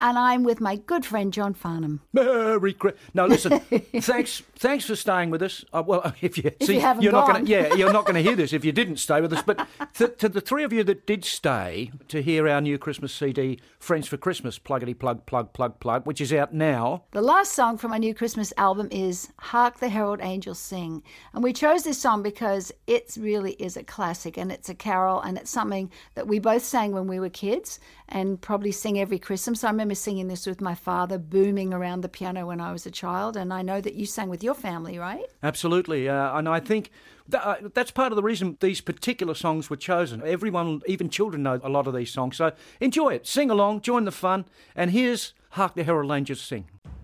And I'm with my good friend John Farnham. Merry Christmas. No, listen. thanks for staying with us. Well, if you haven't you're gone. you're not going to hear this if you didn't stay with us. But to the three of you that did stay to hear our new Christmas CD, Friends for Christmas, pluggity plug plug plug plug, which is out now. The last song from our new Christmas album is Hark the Herald Angels Sing. And we chose this song because it really is a classic, and it's a carol, and it's something that we both sang when we were kids and probably sing every Christmas. I remember singing this with my father, booming around the piano when I was a child, and I know that you sang with your family, right? Absolutely, and I think that's part of the reason these particular songs were chosen. Everyone, even children, know a lot of these songs, so enjoy it, sing along, join the fun, and here's Hark the Herald Angels Sing.